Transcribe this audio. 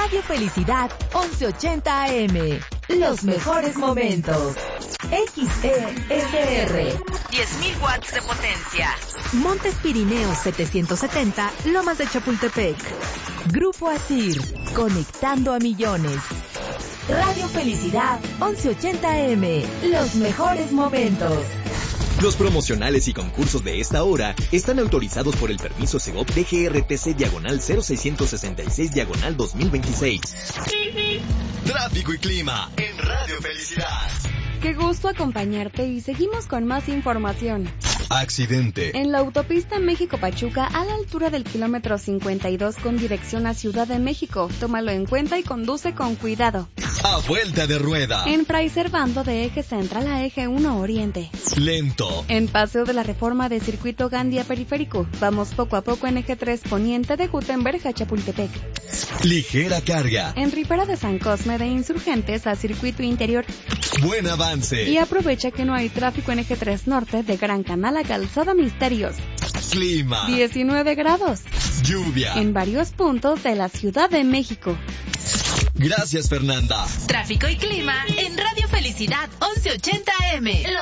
Radio Felicidad 1180 AM. Los mejores momentos. XESR. 10.000 watts de potencia. Montes Pirineos 770, Lomas de Chapultepec. Grupo ASIR, conectando a millones. Radio Felicidad 1180 AM. Los mejores momentos. Los promocionales y concursos de esta hora están autorizados por el permiso Segov DGRTC/0666/2026. Tráfico y clima en Radio Felicidad. Qué gusto acompañarte y seguimos con más información. Accidente. En la autopista México-Pachuca, a la altura del kilómetro 52 con dirección a Ciudad de México. Tómalo en cuenta y conduce con cuidado. A vuelta de rueda. En Fray Servando de Eje Central a Eje 1 Oriente. Lento. En Paseo de la Reforma de Circuito Gandia Periférico. Vamos poco a poco en Eje 3 Poniente de Gutenberg a Chapultepec. Ligera carga. En Ribera de San Cosme de Insurgentes a Circuito Interior. Buen avance. Y aprovecha que no hay tráfico en Eje 3 Norte de Gran Canal a Calzada Misterios. Clima. 19 grados. Lluvia. En varios puntos de la Ciudad de México. Gracias, Fernanda. Tráfico y clima en Radio Felicidad 1180 AM.